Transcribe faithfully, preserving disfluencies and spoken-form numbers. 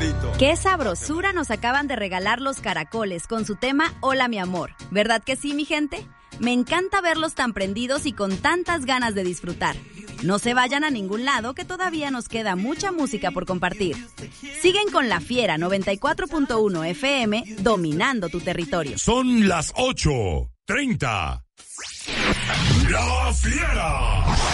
clarito. Qué sabrosura nos acaban de regalar los Caracoles con su tema Hola mi amor. ¿Verdad que sí, mi gente? Me encanta verlos tan prendidos y con tantas ganas de disfrutar. No se vayan a ningún lado, que todavía nos queda mucha música por compartir. Siguen con La Fiera noventa y cuatro punto uno F M, dominando tu territorio. Son las ocho treinta. La Fiera.